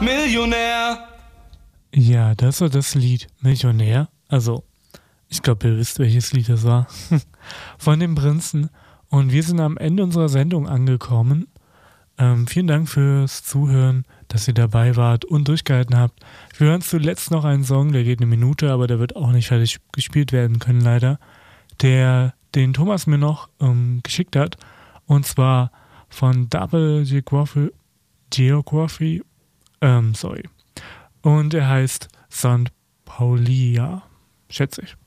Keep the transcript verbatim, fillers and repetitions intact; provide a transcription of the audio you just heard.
Millionär. Ja, das war das Lied Millionär. Also, ich glaube, ihr wisst, welches Lied das war. Von den Prinzen. Und wir sind am Ende unserer Sendung angekommen. Ähm, vielen Dank fürs Zuhören, dass ihr dabei wart und durchgehalten habt. Wir hören zuletzt noch einen Song, der geht eine Minute, aber der wird auch nicht fertig gespielt werden können, leider. Der, den Thomas mir noch ähm, geschickt hat. Und zwar von Double Geography. Geography. Ähm, sorry. Und er heißt Sankt Paulia, schätze ich.